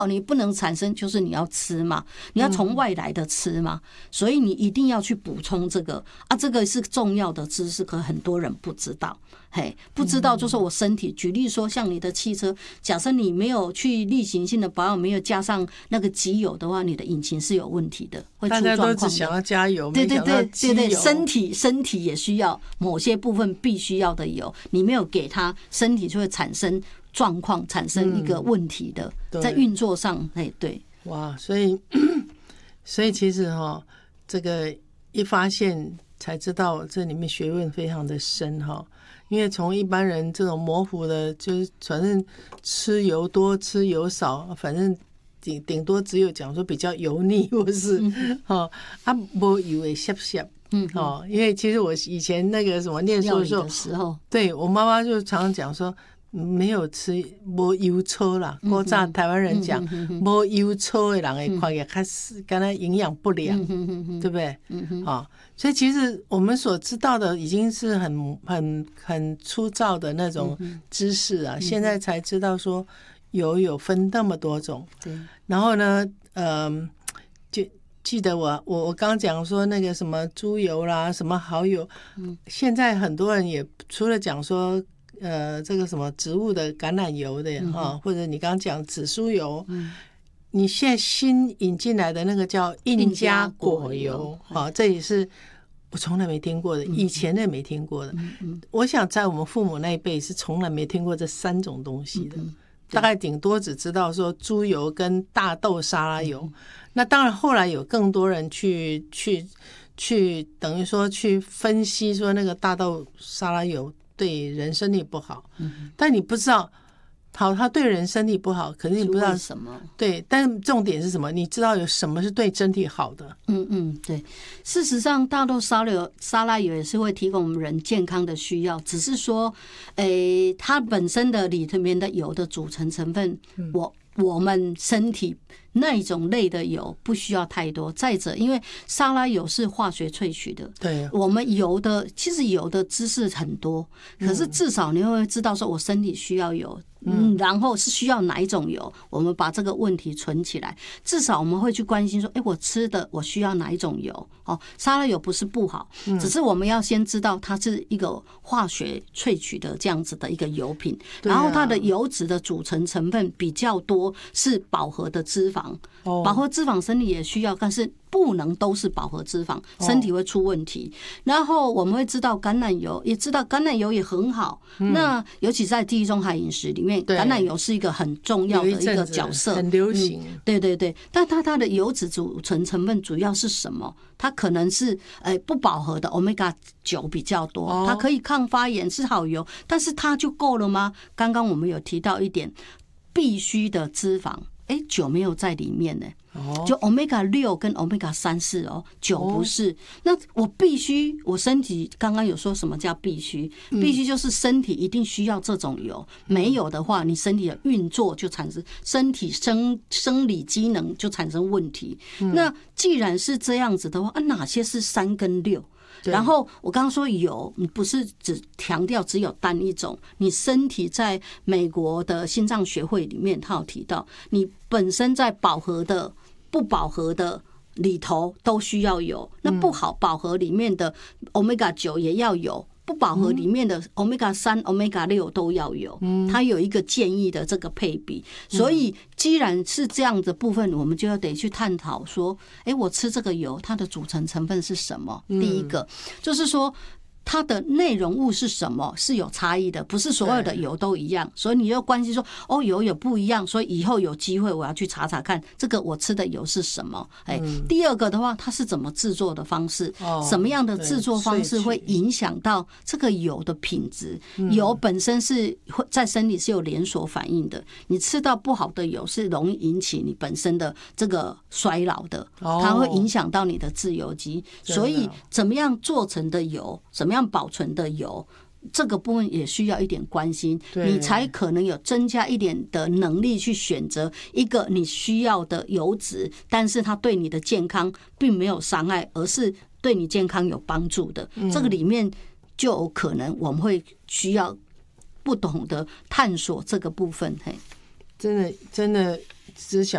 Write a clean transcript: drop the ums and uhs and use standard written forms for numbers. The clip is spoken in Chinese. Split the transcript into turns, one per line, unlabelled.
你不能产生，就是你要吃嘛，你要从外来的吃嘛，所以你一定要去补充这个啊，这个是重要的知识，可很多人不知道。不知道就是我身体，举例说像你的汽车，假设你没有去例行性的保养，没有加上那个机油的话，你的引擎是有问题的，会出状况的。
大家都只想要加油，
对对对对对，
身
身体也需要某些部分必须要的油，你没有给它，身体就会产生状况，产生一个问题的，在运作上，对。
哇，所以其实这个一发现才知道这里面学问非常的深因为从一般人这种模糊的，就是反正吃油多吃油少，反正顶多只有讲说比较油腻，或是没油的涩涩。因为其实我以前那个什么念书的时候，对我妈妈就常常讲说，没有吃没油粗啦，古早台湾人讲没油粗的人会看起来开始跟他营养不良，对不对？所以其实我们所知道的已经是很粗糙的那种知识啊，现在才知道说油有分那么多种。然后呢，就记得我刚讲说那个什么猪油啦，什么蚝油，现在很多人也除了讲说这个什么植物的橄榄油的或者你刚刚讲紫苏油，你现在新引进来的那个叫印加果油，这也是我从来没听过的，以前也没听过的。我想在我们父母那一辈是从来没听过这3种东西的，大概顶多只知道说猪油跟大豆沙拉油。那当然后来有更多人去等于说去分析说那个大豆沙拉油对人身体不好，但你不知道它对人身体不好，可是你不知道
什么。
对，但重点是什么？你知道有什么是对身体好的？
对。事实上，大豆沙拉油也是会提供我们人健康的需要，只是说，它本身的里面的油的组成成分，我们身体那一种类的油不需要太多。再者，因为沙拉油是化学萃取的，
对，
我们其实油的知识很多，可是至少你会知道说我身体需要油。然后是需要哪一种油，我们把这个问题存起来，至少我们会去关心说，我吃的我需要哪一种油。沙拉油不是不好，只是我们要先知道它是一个化学萃取的这样子的一个油品，然后它的油脂的组成成分比较多是饱和的脂肪，饱和脂肪身体也需要，但是不能都是饱和脂肪，身体会出问题。然后我们会知道橄榄油，也知道橄榄油也很好。那尤其在地中海饮食里面，橄榄油是一个很重要的一个角色，
很流行。
对对对，但它的油脂组成成分主要是什么？它可能是不饱和的 omega 9比较多，它可以抗发炎是好油，但是它就够了吗？刚刚我们有提到一点，必须的脂肪，9没有在里面呢。就 omega 6跟 omega 3是9不是。那我身体刚刚有说什么叫必须？必须就是身体一定需要这种油，没有的话，你身体的运作就产生身体生理机能就产生问题。那既然是这样子的话，哪些是3跟6？然后我刚刚说油，你不是只强调只有单一种，你身体在美国的心脏学会里面，他有提到，你本身在饱和的、不饱和的里头都需要油，那不好饱和里面的 omega 9也要有。不饱和里面的 omega 3、omega 6都要有，它有一个建议的这个配比。所以既然是这样的部分，我们就要得去探讨说，我吃这个油，它的组成成分是什么？第一个就是说，它的内容物是什么是有差异的，不是所有的油都一样，所以你要关心说油有不一样，所以以后有机会我要去查查看这个我吃的油是什么。第二个的话，它是怎么制作的方式，什么样的制作方式会影响到这个油的品质。油本身是在身体是有连锁反应的，你吃到不好的油是容易引起你本身的这个衰老的，它会影响到你的自由基。所以怎么样做成的油，怎么样保存的油，这个部分也需要一点关心，你才可能有增加一点的能力去选择一个你需要的油脂，但是它对你的健康并没有伤害，而是对你健康有帮助的。这个里面就有可能我们会需要不同的探索这个部分。
真的只想